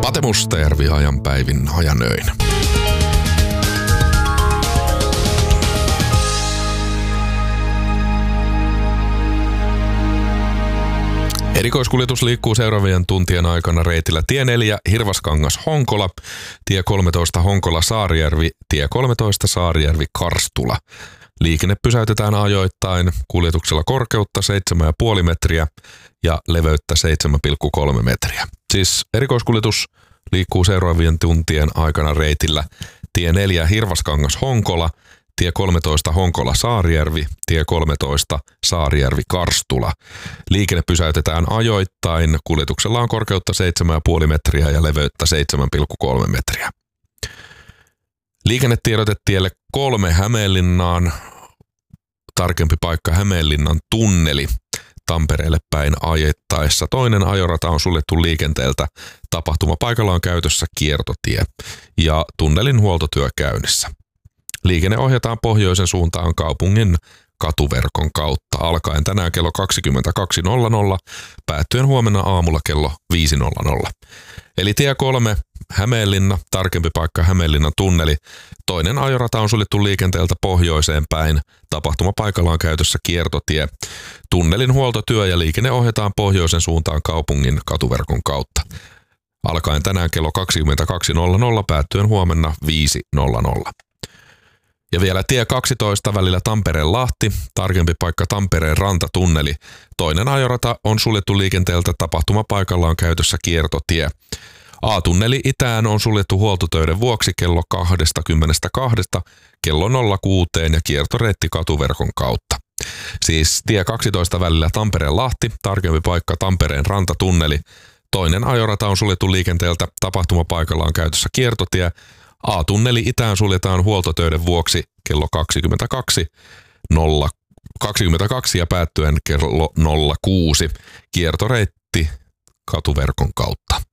Pate Mustajärvi ajan päivin ajanöin. Erikoiskuljetus liikkuu seuraavien tuntien aikana reitillä tie 4 Hirvaskangas-Honkola, tie 13 Honkola-Saarijärvi, tie 13 Saarijärvi-Karstula. Liikenne pysäytetään ajoittain, kuljetuksella korkeutta 7,5 metriä ja leveyttä 7,3 metriä. Siis erikoiskuljetus liikkuu seuraavien tuntien aikana reitillä tie 4 Hirvaskangas-Honkola, tie 13 Honkola-Saarijärvi, tie 13 Saarijärvi-Karstula. Liikenne pysäytetään ajoittain, kuljetuksella on korkeutta 7,5 metriä ja leveyttä 7,3 metriä. Liikennetiedote tielle 3 Hämeenlinnaan, tarkempi paikka Hämeenlinnan tunneli. Tampereelle päin ajettaessa. Toinen ajorata on suljettu liikenteeltä. Tapahtumapaikalla on käytössä kiertotie ja tunnelin huoltotyö käynnissä. Liikenne ohjataan pohjoisen suuntaan kaupungin katuverkon kautta alkaen tänään kello 22.00, päättyen huomenna aamulla kello 5.00. Eli tie 3 Hämeenlinna, tarkempi paikka Hämeenlinnan tunneli. Toinen ajorata on suljettu liikenteeltä pohjoiseen päin. Tapahtumapaikalla on käytössä kiertotie. Tunnelin huoltotyö ja liikenne ohjataan pohjoisen suuntaan kaupungin katuverkon kautta. Alkaen tänään kello 22.00, päättyen huomenna 5.00. Ja vielä tie 12 välillä Tampereen-Lahti, tarkempi paikka Tampereen rantatunneli. Toinen ajorata on suljettu liikenteeltä, tapahtumapaikalla on käytössä kiertotie. A-tunneli itään on suljettu huoltotöiden vuoksi kello 22 kello 06 ja kiertoreitti katuverkon kautta. Siis tie 12 välillä Tampereen-Lahti, tarkempi paikka Tampereen rantatunneli. Toinen ajorata on suljettu liikenteeltä, tapahtumapaikalla on käytössä kiertotie. A-tunneli itään suljetaan huoltotöiden vuoksi kello 22 ja päättyen kello 06. Kiertoreitti katuverkon kautta.